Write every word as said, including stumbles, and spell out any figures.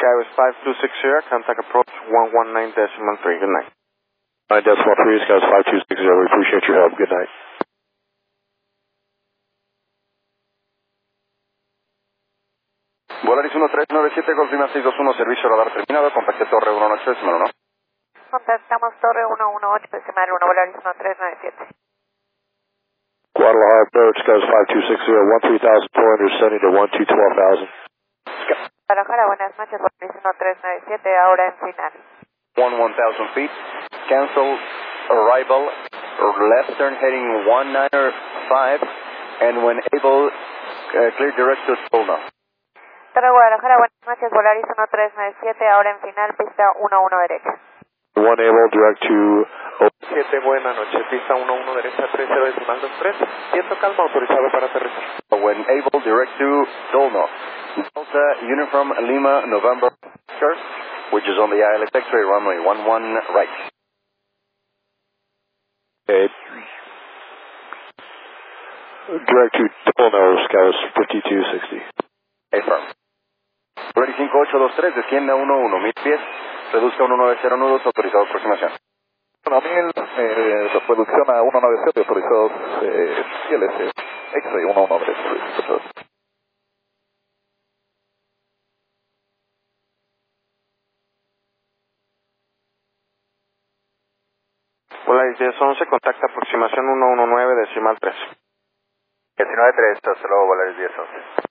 Skyways five two six zero, contact approach one one nine decimal three. Good night. nine decimal three, Skyways five two six zero. We appreciate your help. Good night. Volaris uno tres nueve siete, Golf Lima seis dos uno, servicio radar terminado, contacte Torre uno ocho decimal uno. Contactamos Torre uno uno ocho decimal uno, Volaris uno tres nueve siete. Guadalajara approach, Skyways five two six zero, one three thousand four hundred seventy to one two twelve thousand. Guadalajara, buenas noches, Volaris uno tres nueve siete, ahora en final. one one thousand feet, cancel arrival, left turn heading one nine five, and when able, uh, clear direct to Tolna. Torre Guadalajara, buenas noches, Volaris uno tres nueve siete, ahora en final, pista uno uno derecha. one able, direct to... siete, buena noche, pista uno uno derecha tres cero decimal dos tres, viento calma, autorizado para aterrizar. When able, direct to Dolno. Delta Uniform Lima November, which is on the I L X X-ray runway one one right. Okay. Direct to Tolno, Skyways fifty-two sixty. Affirm. Volaris cinco ocho dos tres, descienda uno uno, mil pies, reduzca uno nueve cero nudos, autorizado aproximación. uno mil, eh, reducción a uno nueve siete, autorizados eh, fieles, eh, X-ray uno uno tres. Volaris diez once, contacta aproximación uno uno nueve decimal tres. diecinueve tres, hasta luego, Volaris diez once.